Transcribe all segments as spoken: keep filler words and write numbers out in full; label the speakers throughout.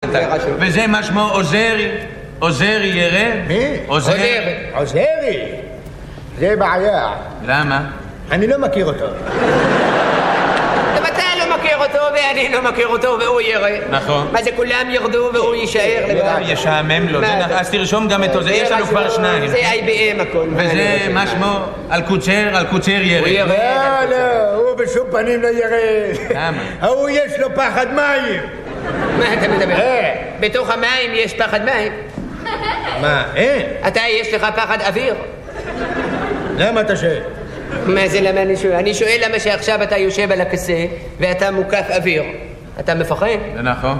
Speaker 1: וזה מה שמו עוזרי. עוזרי ירא?
Speaker 2: מי?
Speaker 1: עוזרי.
Speaker 2: עוזרי? זה בעיה.
Speaker 1: למה?
Speaker 2: אני לא מכיר אותו.
Speaker 3: אתה לא מכיר אותו ואני לא מכיר אותו והוא ירא.
Speaker 1: נכון.
Speaker 3: מה זה כולם ירדו והוא יישאר לבד?
Speaker 1: ישעמם לו. אז תרשום גם את זה, יש לנו כבר שניים.
Speaker 3: זה איי בי אם הכל.
Speaker 1: וזה מה שמו אלקוצר, אלקוצר ירא.
Speaker 3: הוא ירא.
Speaker 2: לא, לא, הוא בשום פנים לא ירא.
Speaker 1: למה?
Speaker 2: ההוא יש לו פחד מים.
Speaker 3: מה אתה מדבר? בתוך המים יש פחד מים.
Speaker 2: מה, אין?
Speaker 3: אתה יש לך פחד אוויר.
Speaker 2: למה אתה שואל?
Speaker 3: מה זה למה אני שואל? אני שואל למה שעכשיו אתה יושב על הכיסא ואתה מוקף אוויר. אתה מפחד?
Speaker 1: זה נכון.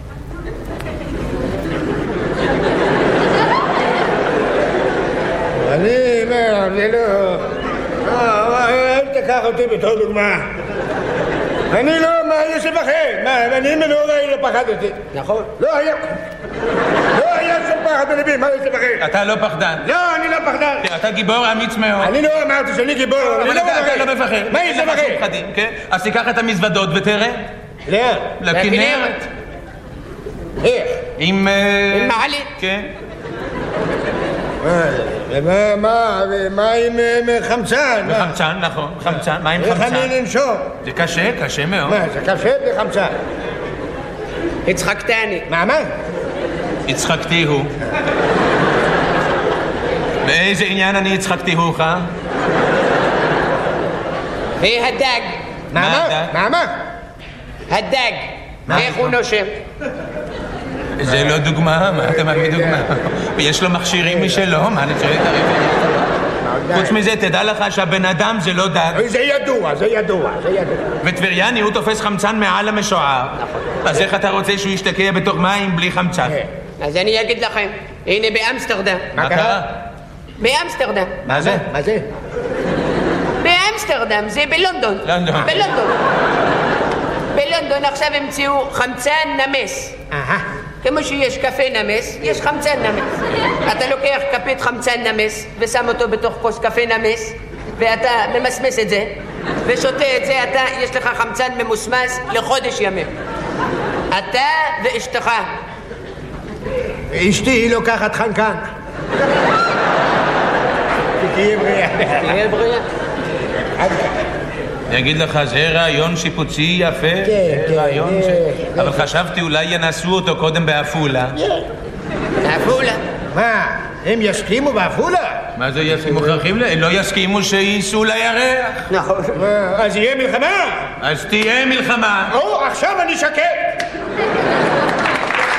Speaker 2: אני, מה, זה לא... אל תקח אותי בתור דוגמה. אני לא, מה, יש לפחד? מה, אני מנורי לא פחדתי.
Speaker 3: נכון.
Speaker 2: לא היה... לא היה שום פחד בלבי, מה יש לפחד?
Speaker 1: אתה לא פחדן.
Speaker 2: לא, אני לא פחדן.
Speaker 1: אתה גיבור אמיץ מאוד.
Speaker 2: אני לא אמרתי שאני גיבור, אני לא מפחד.
Speaker 1: אתה לא מפחד.
Speaker 2: מה יש לפחד?
Speaker 1: אז תיקח את המזוודות ותראה.
Speaker 2: לאן?
Speaker 1: לכנרת.
Speaker 2: איך?
Speaker 1: עם...
Speaker 3: עם מעלית.
Speaker 1: כן.
Speaker 2: מה, מה, מה עם חמצן?
Speaker 1: חמצן, נכון, חמצן, מה עם חמצן?
Speaker 2: איך אני לנשום?
Speaker 1: זה קשה, קשה מאוד.
Speaker 2: מה, זה קשה בלי חמצן?
Speaker 3: הצחקתני.
Speaker 2: מה, מה?
Speaker 1: הצחקתי הוא. באיזה עניין אני הצחקתי הוך?
Speaker 3: והדג.
Speaker 2: מה, מה? מה, מה?
Speaker 3: הדג. איך הוא נושם?
Speaker 1: זה לא דוגמה, מה אתה מביא דוגמה? יש לו מכשירים משלו, מה אני שואל את הרב? חוץ מזה, תדע לך שהבן אדם זה לא דג.
Speaker 2: זה ידוע, זה ידוע, זה ידוע.
Speaker 1: וטבריאני הוא תופס חמצן מעל המשוער. אז איך אתה רוצה שהוא ישתקע בתוך מים בלי חמצן?
Speaker 3: אז אני אגיד לכם, הנה באמסטרדם.
Speaker 2: מה קרה?
Speaker 3: באמסטרדם.
Speaker 1: מה זה?
Speaker 2: מה זה?
Speaker 3: באמסטרדם, זה בלונדון.
Speaker 1: לונדון.
Speaker 3: בלונדון. בלונדון עכשיו המציאו חמצן נמס.
Speaker 2: אהה.
Speaker 3: כמו שיש קפה נמס, יש חמצן נמס. אתה לוקח כפית חמצן נמס ושם אותו בתוך כוס קפה נמס ואתה ממסמס את זה ושותה את זה, אתה, יש לך חמצן ממוסמס לחודש ימים. אתה ואשתך.
Speaker 2: אשתי היא לוקחת חנקן. תהיה בריאה.
Speaker 3: תהיה בריאה.
Speaker 1: אני אגיד לך, זה רעיון שיפוצי יפה.
Speaker 2: כן, כן.
Speaker 1: רעיון ש... אבל חשבתי אולי ינסו אותו קודם באפולה.
Speaker 3: באפולה.
Speaker 2: מה, הם יסכימו באפולה?
Speaker 1: מה זה יסכימו? מוכרחים ל... לא יסכימו שייסעו לירח.
Speaker 3: נכון.
Speaker 2: אז יהיה מלחמה?
Speaker 1: אז תהיה מלחמה.
Speaker 2: או, עכשיו אני שקט.